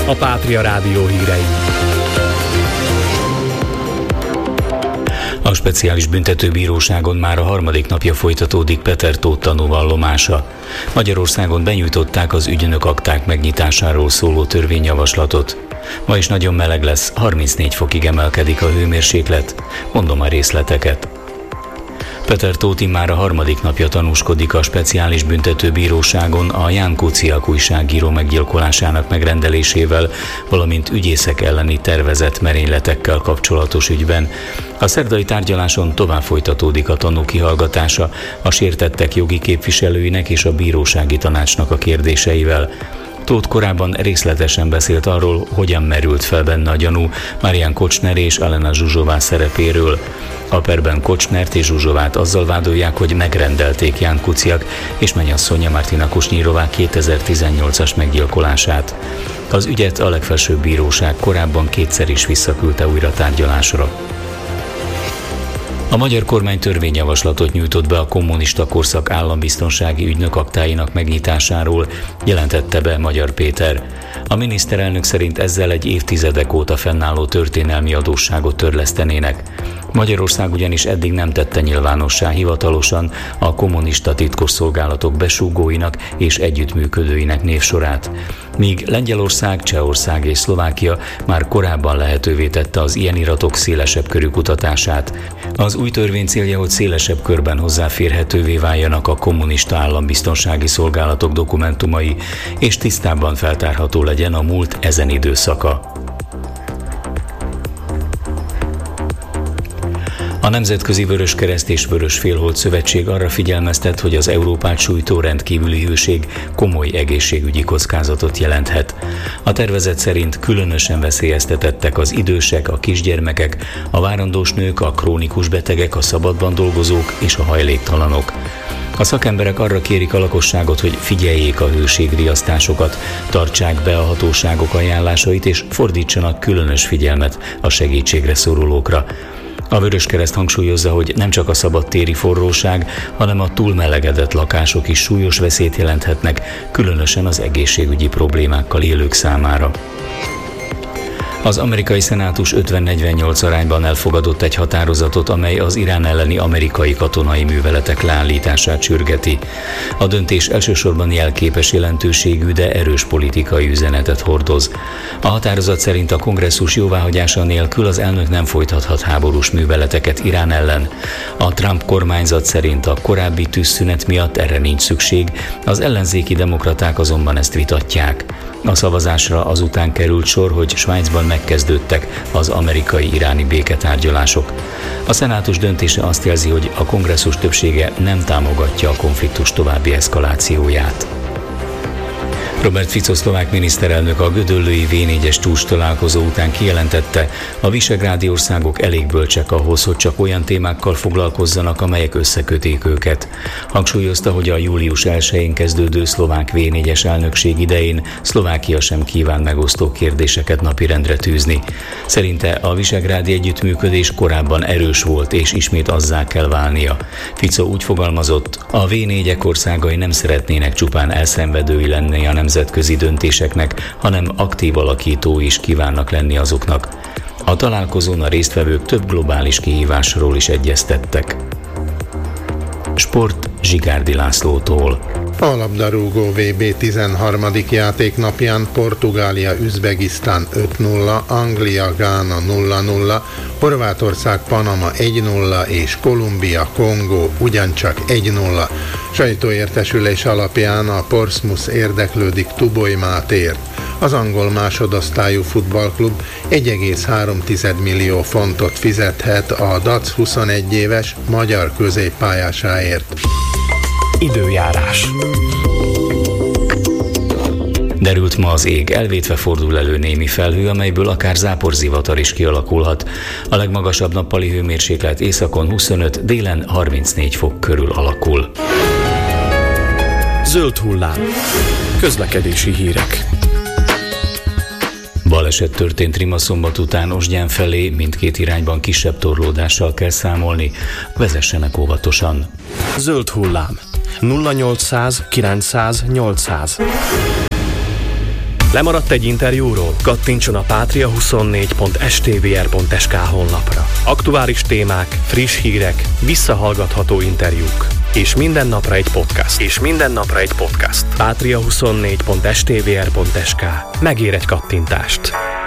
a Pátria Rádió hírei. A speciális büntetőbíróságon már a harmadik napja folytatódik Peter Tóth tanúvallomása. Magyarországon benyújtották az ügynök akták megnyitásáról szóló törvényjavaslatot. Ma is nagyon meleg lesz, 34 fokig emelkedik a hőmérséklet. Mondom a részleteket. Peter Tóth már a harmadik napja tanúskodik a speciális büntetőbíróságon a Ján Kuciak újságíró meggyilkolásának megrendelésével, valamint ügyészek elleni tervezett merényletekkel kapcsolatos ügyben. A szerdai tárgyaláson tovább folytatódik a tanú kihallgatása a sértettek jogi képviselőinek és a bírósági tanácsnak a kérdéseivel. Tóth korábban részletesen beszélt arról, hogyan merült fel benne a gyanú Marian Kocsner és Alena Zsuzsová szerepéről. A perben Kocznert és Zsuzsovát azzal vádolják, hogy megrendelték Ján Kuciak és mennyasszonya Martina Kusnyírová 2018-as meggyilkolását. Az ügyet a legfelsőbb bíróság korábban kétszer is visszaküldte újra tárgyalásra. A magyar kormány törvényjavaslatot nyújtott be a kommunista korszak állambiztonsági ügynök aktáinak megnyitásáról, jelentette be Magyar Péter. A miniszterelnök szerint ezzel egy évtizedek óta fennálló történelmi adósságot törlesztenének. Magyarország ugyanis eddig nem tette nyilvánossá hivatalosan a kommunista titkosszolgálatok besúgóinak és együttműködőinek névsorát. Míg Lengyelország, Csehország és Szlovákia már korábban lehetővé tette az ilyen iratok szélesebb körű kutatását. Az új törvény célja, hogy szélesebb körben hozzáférhetővé váljanak a kommunista állambiztonsági szolgálatok dokumentumai, és tisztábban feltárható legyen a múlt ezen időszaka. A Nemzetközi Vöröskereszt és Vörösfélhold Szövetség arra figyelmeztet, hogy az Európát sújtó rendkívüli hőség komoly egészségügyi kockázatot jelenthet. A tervezet szerint különösen veszélyeztetettek az idősek, a kisgyermekek, a várandós nők, a krónikus betegek, a szabadban dolgozók és a hajléktalanok. A szakemberek arra kérik a lakosságot, hogy figyeljék a hőségriasztásokat, tartsák be a hatóságok ajánlásait és fordítsanak különös figyelmet a segítségre szorulókra. A Vöröskereszt hangsúlyozza, hogy nem csak a szabadtéri forróság, hanem a túlmelegedett lakások is súlyos veszélyt jelenthetnek, különösen az egészségügyi problémákkal élők számára. Az amerikai szenátus 50-48 arányban elfogadott egy határozatot, amely az Irán elleni amerikai katonai műveletek leállítását sürgeti. A döntés elsősorban jelképes jelentőségű, de erős politikai üzenetet hordoz. A határozat szerint a kongresszus jóváhagyása nélkül az elnök nem folytathat háborús műveleteket Irán ellen. A Trump kormányzat szerint a korábbi tűzszünet miatt erre nincs szükség, az ellenzéki demokraták azonban ezt vitatják. A szavazásra azután került sor, hogy Svájcban megkezdődtek az amerikai-iráni béketárgyalások. A szenátus döntése azt jelzi, hogy a kongresszus többsége nem támogatja a konfliktus további eszkalációját. Robert Fico szlovák miniszterelnök a gödöllői V4-es csúcs találkozó után kijelentette, a visegrádi országok elég bölcsek ahhoz, hogy csak olyan témákkal foglalkozzanak, amelyek összekötik őket. Hangsúlyozta, hogy a július 1-én kezdődő szlovák V4-es elnökség idején Szlovákia sem kíván megosztó kérdéseket napirendre tűzni. Szerinte a visegrádi együttműködés korábban erős volt, és ismét azzá kell válnia. Fico úgy fogalmazott, a V4-ek országai nem szeretnének csupán elszenvedői lenni a nemzetközi döntéseknek, hanem aktív alakítói is kívánnak lenni azoknak. A találkozón a résztvevők több globális kihívásról is egyeztettek. Sport Zsigárdi Lászlótól. A labdarúgó VB 13. játéknapján Portugália-Üzbegisztán 5-0, Anglia-Gána 0-0, Horvátország-Panama 1-0 és Kolumbia-Kongó ugyancsak 1-0. Sajtóértesülés alapján a Portsmouth érdeklődik Tuboly Mátéért. Az angol másodosztályú futballklub 1,3 millió fontot fizethet a DAC 21 éves magyar középpályásáért. Időjárás. Derült ma az ég, elvétve fordul elő némi felhő, amelyből akár záporzivatar is kialakulhat. A legmagasabb nappali hőmérséklet északon 25, délen 34 fok körül alakul. Zöld hullám. Közlekedési hírek. Baleset történt Rimaszombat után Osgyán felé, mindkét irányban kisebb torlódással kell számolni. Vezessenek óvatosan. Zöld hullám. 0800 900 800. Lemaradt egy interjúról? Kattintson a patria24.stvr.sk honlapra. Aktuális témák, friss hírek, visszahallgatható interjúk. És minden napra egy podcast. Patria24.stvr.sk. Megér egy kattintást.